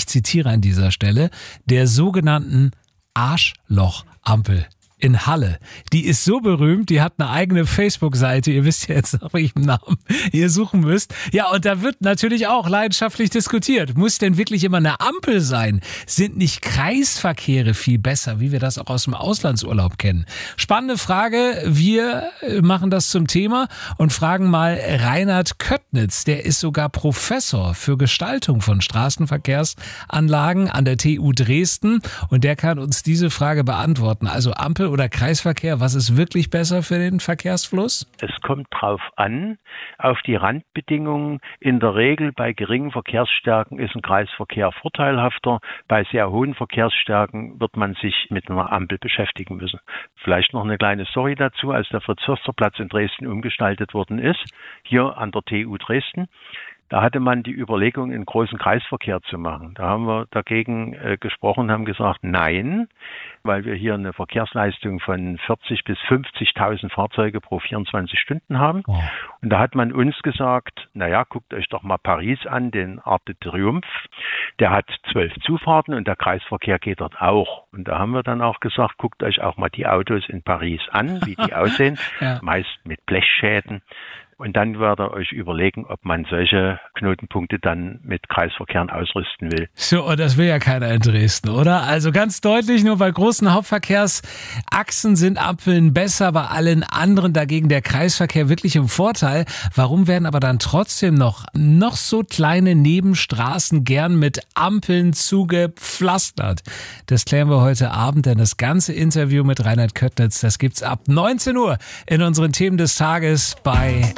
ich zitiere an dieser Stelle, der sogenannten Arschlochampel in Halle. Die ist so berühmt, die hat eine eigene Facebook-Seite. Ihr wisst ja jetzt, nach welchem Namen ihr suchen müsst. Ja, und da wird natürlich auch leidenschaftlich diskutiert. Muss denn wirklich immer eine Ampel sein? Sind nicht Kreisverkehre viel besser, wie wir das auch aus dem Auslandsurlaub kennen? Spannende Frage. Wir machen das zum Thema und fragen mal Reinhard Köttnitz. Der ist sogar Professor für Gestaltung von Straßenverkehrsanlagen an der TU Dresden und der kann uns diese Frage beantworten. Also Ampel oder Kreisverkehr, was ist wirklich besser für den Verkehrsfluss? Es kommt drauf an, auf die Randbedingungen. In der Regel bei geringen Verkehrsstärken ist ein Kreisverkehr vorteilhafter. Bei sehr hohen Verkehrsstärken wird man sich mit einer Ampel beschäftigen müssen. Vielleicht noch eine kleine Story dazu, als der Fritz-Förster-Platz in Dresden umgestaltet worden ist, hier an der TU Dresden. Da hatte man die Überlegung, einen großen Kreisverkehr zu machen. Da haben wir dagegen gesprochen, haben gesagt, nein, weil wir hier eine Verkehrsleistung von 40.000 bis 50.000 Fahrzeuge pro 24 Stunden haben. Oh. Und da hat man uns gesagt, naja, guckt euch doch mal Paris an, den Arc de Triomphe. Der hat 12 Zufahrten und der Kreisverkehr geht dort auch. Und da haben wir dann auch gesagt, guckt euch auch mal die Autos in Paris an, wie die aussehen, ja. Meist mit Blechschäden. Und dann werdet ihr euch überlegen, ob man solche Knotenpunkte dann mit Kreisverkehren ausrüsten will. So, das will ja keiner in Dresden, oder? Also ganz deutlich, nur bei großen Hauptverkehrsachsen sind Ampeln besser, bei allen anderen dagegen der Kreisverkehr wirklich im Vorteil. Warum werden aber dann trotzdem noch so kleine Nebenstraßen gern mit Ampeln zugepflastert? Das klären wir heute Abend, denn das ganze Interview mit Reinhard Köttnitz, das gibt's ab 19 Uhr in unseren Themen des Tages bei